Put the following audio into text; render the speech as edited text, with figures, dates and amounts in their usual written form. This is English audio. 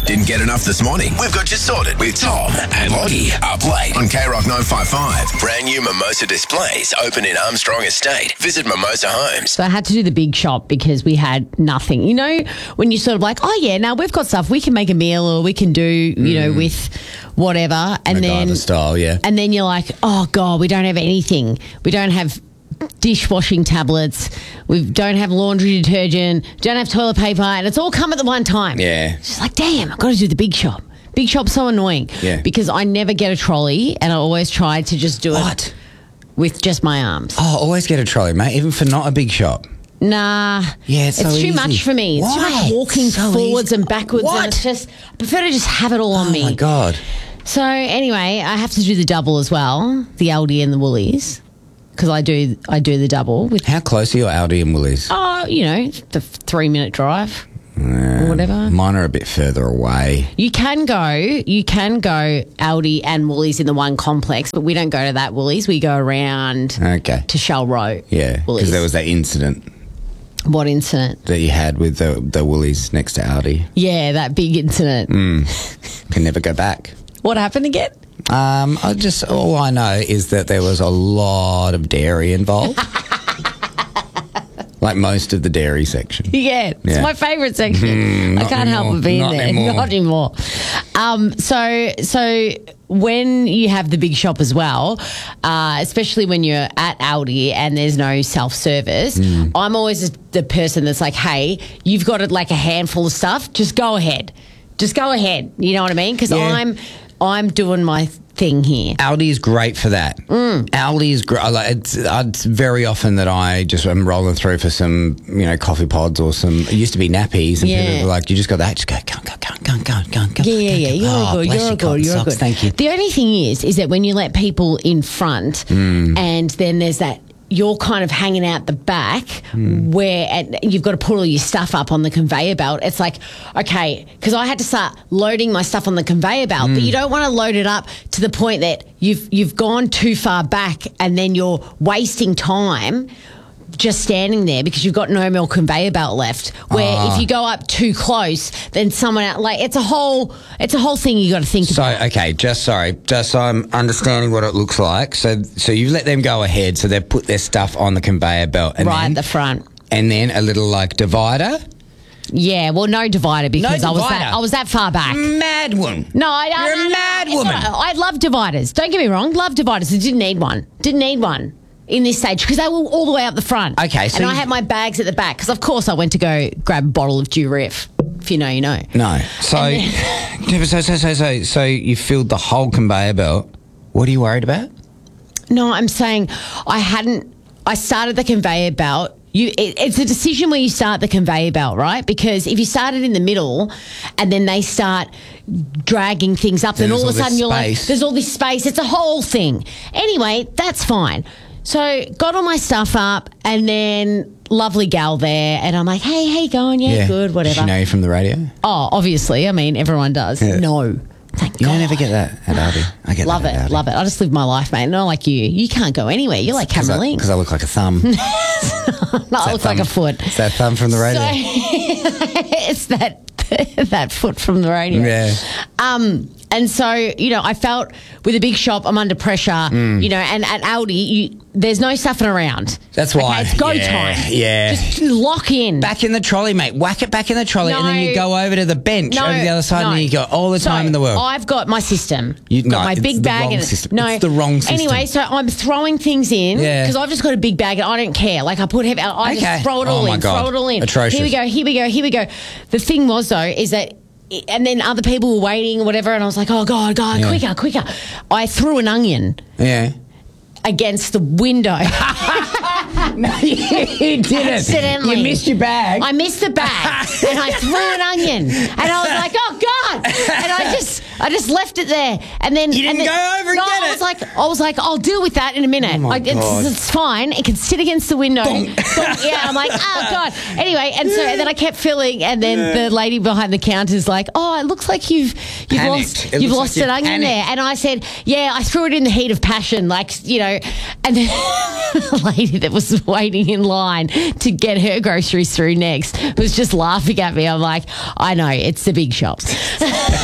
Didn't get enough this morning? We've got you sorted with Tom and Lottie up late on K-Rock 955. Brand new Mimosa displays open in Armstrong Estate. Visit Mimosa Homes. So I had to do the big shop because we had nothing. You know, when you sort of like, oh yeah, now we've got stuff. We can make a meal or we can do, you know, with whatever. And MacGyver style, yeah. And then you're like, oh God, we don't have anything. We don't have dishwashing tablets. We don't have laundry detergent. Don't have toilet paper. And it's all come at the one time. Yeah. It's just like, damn, I've got to do the big shop. Big shop's so annoying. Yeah. Because I never get a trolley and I always try to just do it with just my arms. Oh, always get a trolley, mate, even for not a big shop. Nah. Yeah, it's so too easy. much for me. It's too Why? much walking So forwards easy. and backwards. What? And it's just, I prefer to just have it all on me. Oh, my God. So anyway, I have to do the double as well, the Aldi and the Woolies, because I do the double with, How close are your Aldi and Woolies? you know, the 3-minute drive or whatever. Mine are a bit further away. You can go Aldi and Woolies in the one complex, but we don't go to that Woolies. We go around Okay. to Shell Row. Yeah, Woolies. because there was that incident What incident? that you had with the Woolies next to Aldi. Yeah, that big incident. Can never go back. What happened again? All I know is that there was a lot of dairy involved. Like most of the dairy section. Yeah, it's Yeah. my favourite section. I not can't help but being Not there. anymore. Not anymore. So when you have the big shop as well, especially when you're at Aldi and there's no self-service, I'm always the person that's like, hey, you've got like a handful of stuff, just go ahead. Just go ahead. You know what I mean? Because Yeah. I'm doing my thing here. Aldi is great for that. Aldi is great. It's very often that I'm rolling through for some, coffee pods or some. It used to be nappies, and people were like, "You just got that? Just go, go. Yeah. You're Oh, good. bless You're you, good. cotton You're socks, good. thank you. The only thing is that when you let people in front, and then there's that. You're kind of hanging out the back where you've got to put all your stuff up on the conveyor belt. It's like, okay, because I had to start loading my stuff on the conveyor belt, but you don't want to load it up to the point that you've gone too far back and then you're wasting time just standing there because you've got no more conveyor belt left. Where if you go up too close, then someone else, like it's a whole thing you got to think So, about. okay, just so I'm understanding what it looks like. So you let them go ahead, so they've put their stuff on the conveyor belt. And Right then, at the front. And then a little, divider. Yeah, well, no divider because No I was that far back. Mad woman. No, You're a mad woman. I love dividers. Don't get me wrong, love dividers. I didn't need one in this stage because they were all the way up the front. Okay, so and I you- had my bags at the back because, of course, I went to go grab a bottle of Duref. If you know, you know. No. So you filled the whole conveyor belt. What are you worried about? No, I'm saying I started the conveyor belt. It's a decision where you start the conveyor belt, right? Because if you start it in the middle and then they start dragging things up, then all of a sudden you're like, there's all this space. It's a whole thing. Anyway, that's fine. So got all my stuff up and then lovely gal there and I'm like, hey, how you going? Yeah, good, whatever. Does she know you from the radio? Oh, obviously. I mean, everyone does. Yeah. No. Thank You God. don't ever get that at Aldi. I get Love that at it, Aldi. love it. I just live my life, mate. Not like you. You can't go anywhere. You're like Cameron Link. Because I look like a thumb. No, I look like a foot. It's that thumb from the radio. So, it's that foot from the radio. Yeah. And so, I felt with a big shop, I'm under pressure, and at Aldi, there's no stuffing around. That's why. Okay, it's go Yeah, time. yeah. Just lock in. Back in the trolley, mate. Whack it back in the trolley, and then No. you go over to the bench over the other side, and then you got all the time in the world. I've got my system. No, got my it's big the bag. wrong and system. No, It's the wrong system. Anyway, so I'm throwing things in Yeah. because I've just got a big bag and I don't care. Like I put heavy. I Okay. just throw it Oh all my in. God. Throw it all in. Atrocious. Here we go. The thing was though is that. And then other people were waiting or whatever, and I was like, oh, God, Yeah. quicker. I threw an onion Yeah. against the window. No, you didn't. Accidentally. You missed your bag. I missed the bag, and I threw an onion, and I was like, oh, God. And I just left it there, and then You didn't go over and no, get I was like, I'll deal with that in a minute. Oh my God. It's fine. It can sit against the window. Yeah, I'm like, oh God. Anyway, and then I kept filling, and then the lady behind the counter is like, oh, it looks like you've Panicked. It lost looks like an onion panicked. there, and I said, yeah, I threw it in the heat of passion, like, and then the lady that was waiting in line to get her groceries through next was just laughing at me. I'm like, I know, it's the big shops.